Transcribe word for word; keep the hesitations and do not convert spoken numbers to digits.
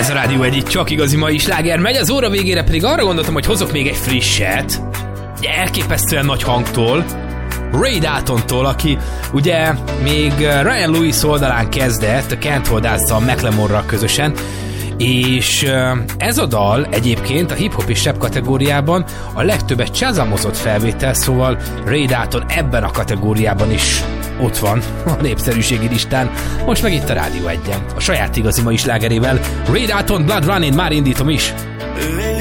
Ez a Rádió egy csak igazi mai sláger megy, az óra végére pedig arra gondoltam, hogy hozok még egy frisset, elképesztően nagy hangtól, Ray Daltontól, aki ugye még Ryan Lewis oldalán kezdett, a Can't Hold Us-szal, McLemore-ral közösen, és ez a dal egyébként a hip-hop és rap kategóriában a legtöbbet shazamozott felvétel, szóval Ray Dalton ebben a kategóriában is ott van a népszerűségi listán. Most meg itt a Rádió egyen, a saját igazi mai slágerével. Ray Dalton, Blood Running, már indítom is.